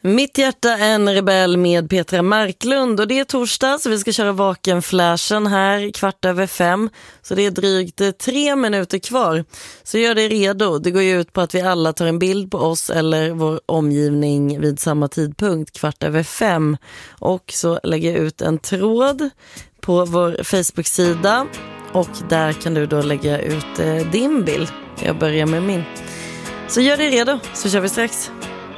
Mitt hjärta en rebell med Petra Marklund, och det är torsdag så vi ska köra vakenflashen här 5:15, så det är drygt 3 minuter kvar. Så gör dig redo, det går ju ut på att vi alla tar en bild på oss eller vår omgivning vid samma tidpunkt 5:15, och så lägger jag ut en tråd på vår Facebook-sida och där kan du då lägga ut din bild. Jag börjar med min. Så gör dig redo så kör vi strax.